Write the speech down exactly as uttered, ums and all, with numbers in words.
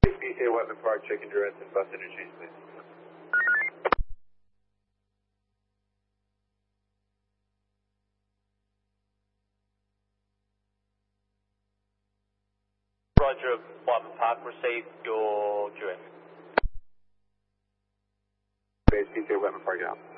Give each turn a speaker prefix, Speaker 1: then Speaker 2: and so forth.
Speaker 1: P K Weapon Park, checking duress and bus interchange, please.
Speaker 2: Roger, Weapon Park, receive your duress.
Speaker 1: Base P K Weapon Park out.